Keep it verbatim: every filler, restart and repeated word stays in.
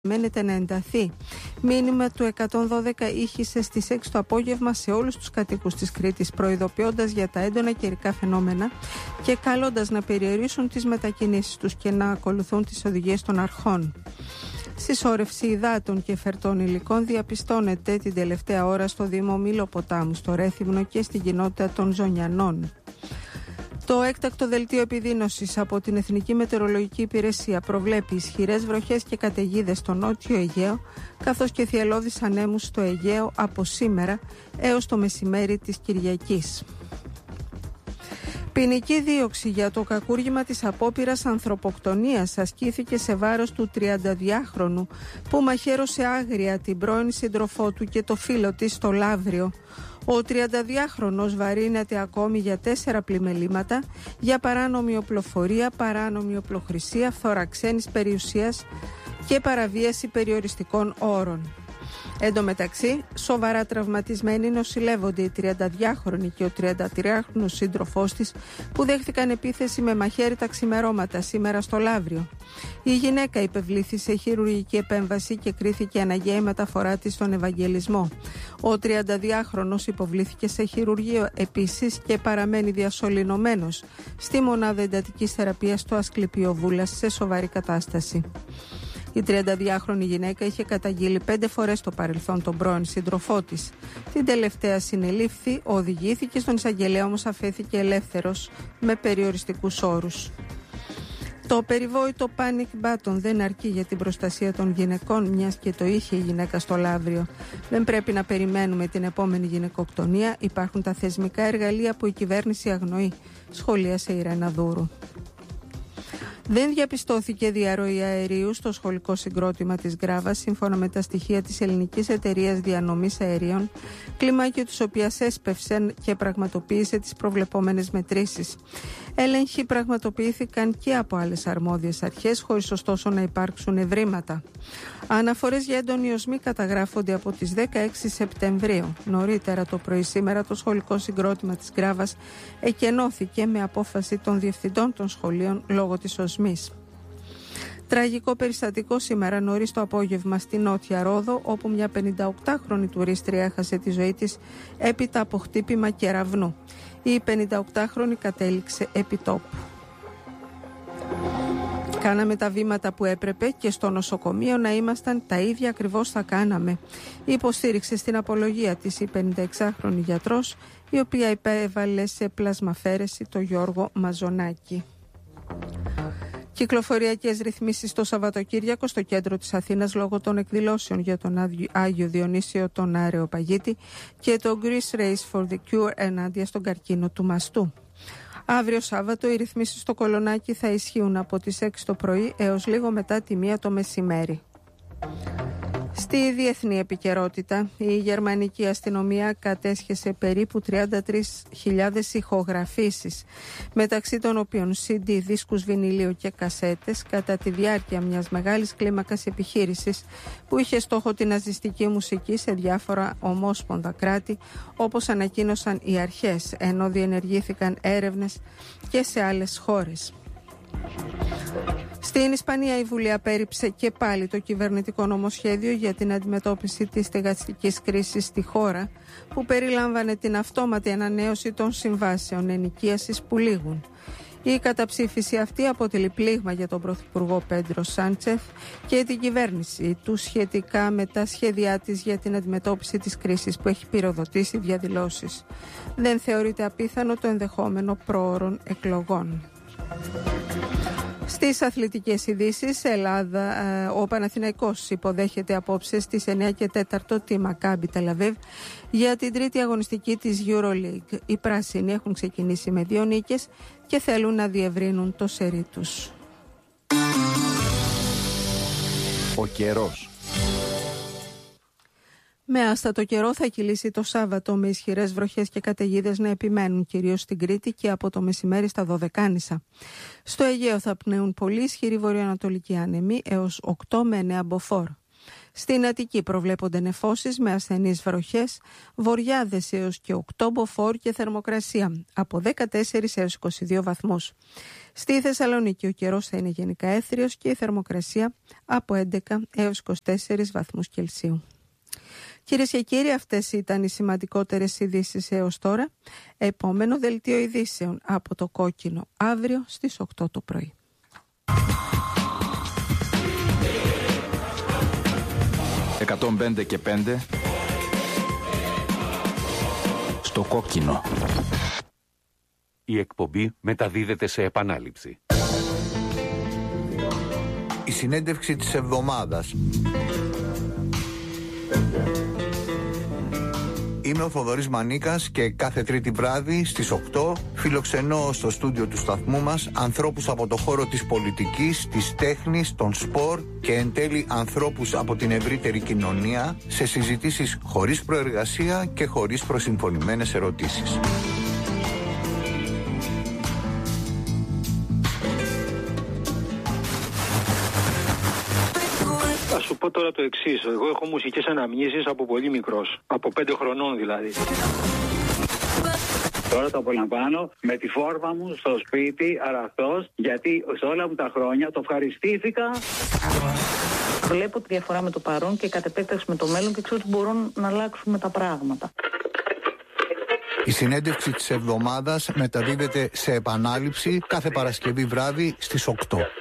μένεται να ενταθεί. Μήνυμα του εκατόν δώδεκα ήχησε στις έξι το απόγευμα σε όλους τους κατοίκους της Κρήτης, προειδοποιώντας για τα έντονα καιρικά φαινόμενα και καλώντας να περιορίσουν τις μετακινήσεις τους και να ακολουθούν τις οδηγίες των αρχών. Συσσόρευση υδάτων και φερτών υλικών διαπιστώνεται την τελευταία ώρα στο Δήμο Μήλο-Ποτάμου, στο Ρέθυμνο και στην κοινότητα των Ζωνιανών. Το έκτακτο δελτίο επιδείνωσης από την Εθνική Μετεωρολογική Υπηρεσία προβλέπει ισχυρές βροχές και καταιγίδες στο νότιο Αιγαίο, καθώς και θυελλώδεις ανέμους στο Αιγαίο από σήμερα έως το μεσημέρι της Κυριακής. Ποινική δίωξη για το κακούργημα της απόπειρας ανθρωποκτονίας ασκήθηκε σε βάρος του τριανταδυάχρονου που μαχαίρωσε άγρια την πρώην σύντροφό του και το φίλο της στο Λαύριο. Ο τριανταδυάχρονος βαρύνεται ακόμη για τέσσερα πλημελήματα για παράνομη οπλοφορία, παράνομη οπλοχρησία, φθορά ξένης περιουσίας και παραβίαση περιοριστικών όρων. Εν τω μεταξύ, σοβαρά τραυματισμένοι νοσηλεύονται η τριανταδυάχρονη και ο τριαντατριάχρονος σύντροφός της που δέχθηκαν επίθεση με μαχαίρι τα ξημερώματα σήμερα στο Λαύριο. Η γυναίκα υπευλήθη σε χειρουργική επέμβαση και κρίθηκε αναγκαία η μεταφορά της στον Ευαγγελισμό. Ο τριανταδυάχρονος υποβλήθηκε σε χειρουργείο επίσης και παραμένει διασωληνωμένος στη μονάδα εντατικής θεραπείας του Ασκληπείο Βούλας σε σοβαρή κατάσταση. Η τριανταδυάχρονη γυναίκα είχε καταγγείλει πέντε φορές το παρελθόν τον πρώην σύντροφό της. Την τελευταία συνελήφθη, οδηγήθηκε στον εισαγγελέα, όμως αφέθηκε ελεύθερος με περιοριστικούς όρους. Το περιβόητο panic button δεν αρκεί για την προστασία των γυναικών, μιας και το είχε η γυναίκα στο Λαύριο. Δεν πρέπει να περιμένουμε την επόμενη γυναικοκτονία. Υπάρχουν τα θεσμικά εργαλεία που η κυβέρνηση αγνοεί, σχολίασε η Ρένα Δούρου. Δεν διαπιστώθηκε διαρροή αερίου στο σχολικό συγκρότημα της Γκράβας, σύμφωνα με τα στοιχεία της Ελληνικής Εταιρείας Διανομής Αερίων, κλιμάκιο της οποίας έσπευσε και πραγματοποίησε τις προβλεπόμενες μετρήσεις. Έλεγχοι πραγματοποιήθηκαν και από άλλες αρμόδιες αρχές, χωρίς ωστόσο να υπάρξουν ευρήματα. Αναφορές για έντονη οσμή καταγράφονται από τις δεκαέξι Σεπτεμβρίου. Νωρίτερα το πρωί σήμερα το σχολικό συγκρότημα της Γκράβας εκενώθηκε με απόφαση των διευθυντών των σχολείων λόγω της οσμής. Τραγικό περιστατικό σήμερα νωρίς το απόγευμα στη Νότια Ρόδο, όπου μια πενηνταοκτάχρονη τουρίστρια έχασε τη ζωή της έπειτα από χτύπημα κεραυνού. Η πενηνταοκτάχρονη κατέληξε επί τόπου. Κάναμε τα βήματα που έπρεπε και στο νοσοκομείο να ήμασταν τα ίδια ακριβώς θα κάναμε. Υποστήριξε στην απολογία της η πενηνταεξάχρονη γιατρός, η οποία υπέβαλε σε πλασμαφέρεση το Γιώργο Μαζονάκη. Κυκλοφοριακές ρυθμίσεις το Σαββατοκύριακο στο κέντρο της Αθήνας λόγω των εκδηλώσεων για τον Άγιο Διονύσιο τον Αρεοπαγίτη και το Greece Race for the Cure ενάντια στον καρκίνο του μαστού. Αύριο Σάββατο οι ρυθμίσεις στο Κολονάκι θα ισχύουν από τις έξι το πρωί έως λίγο μετά τη μία το μεσημέρι. Στη διεθνή επικαιρότητα, η γερμανική αστυνομία κατέσχεσε περίπου τριάντα τρεις χιλιάδες ηχογραφήσεις, μεταξύ των οποίων σι ντι, δίσκους βινιλίου και κασέτες, κατά τη διάρκεια μιας μεγάλης κλίμακας επιχείρησης που είχε στόχο την ναζιστική μουσική σε διάφορα ομόσπονδα κράτη, όπως ανακοίνωσαν οι αρχές, ενώ διενεργήθηκαν έρευνες και σε άλλες χώρες. Στην Ισπανία η Βουλή απέρριψε και πάλι το κυβερνητικό νομοσχέδιο για την αντιμετώπιση της στεγαστικής κρίσης στη χώρα, που περιλάμβανε την αυτόματη ανανέωση των συμβάσεων ενοικίασης που λήγουν. Η καταψήφιση αυτή αποτελεί πλήγμα για τον Πρωθυπουργό Πέντρο Σάντσεθ και την κυβέρνηση του σχετικά με τα σχέδιά της για την αντιμετώπιση της κρίσης, που έχει πυροδοτήσει διαδηλώσεις. Δεν θεωρείται απίθανο το ενδεχόμενο προώρων εκλογών. Στις αθλητικές ειδήσεις, Ελλάδα, ο Παναθηναϊκός υποδέχεται απόψε στις εννιά και τέσσερα τη Μακάμπι Τελαβίβ για την τρίτη αγωνιστική της EuroLeague. Οι πράσινοι έχουν ξεκινήσει με δύο νίκες και θέλουν να διευρύνουν το σερί τους. Ο καιρός. Με άστατο καιρό θα κυλήσει το Σάββατο, με ισχυρές βροχές και καταιγίδες να επιμένουν κυρίως στην Κρήτη και από το μεσημέρι στα Δωδεκάνησα. Στο Αιγαίο θα πνέουν πολύ ισχυροί βορειοανατολικοί άνεμοι έως οκτώ με εννέα μποφόρ. Στην Αττική προβλέπονται νεφώσεις με ασθενείς βροχές, βοριάδες έως και οκτώ μποφόρ και θερμοκρασία από δεκατέσσερις έως είκοσι δύο βαθμούς. Στη Θεσσαλονίκη ο καιρός θα είναι γενικά έθριος και η θερμοκρασία από έντεκα έως είκοσι τέσσερις βαθμούς Κελσίου. Κυρίες και κύριοι, αυτές ήταν οι σημαντικότερες ειδήσεις έως τώρα. Επόμενο δελτίο ειδήσεων από το Κόκκινο αύριο στις οκτώ το πρωί. εκατόν πέντε και πέντε στο Κόκκινο. Η εκπομπή μεταδίδεται σε επανάληψη. Η συνέντευξη της εβδομάδας. Είμαι ο Θοδωρής Μανίκας και κάθε Τρίτη βράδυ στις οκτώ φιλοξενώ στο στούντιο του σταθμού μας ανθρώπους από το χώρο της πολιτικής, της τέχνης, των σπορ και εν τέλει ανθρώπους από την ευρύτερη κοινωνία σε συζητήσεις χωρίς προεργασία και χωρίς προσυμφωνημένες ερωτήσεις. Θα σου πω τώρα το εξής. Εγώ έχω μουσικές αναμνήσεις από πολύ μικρός. Από πέντε χρονών δηλαδή. Τώρα το απολαμβάνω με τη φόρμα μου στο σπίτι, αραχτός, γιατί σε όλα μου τα χρόνια το ευχαριστήθηκα. Βλέπω τη διαφορά με το παρόν και κατ' επέκταση με το μέλλον και ξέρω ότι μπορούν να αλλάξουμε τα πράγματα. Η συνέντευξη της εβδομάδας μεταδίδεται σε επανάληψη κάθε Παρασκευή βράδυ στις οκτώ.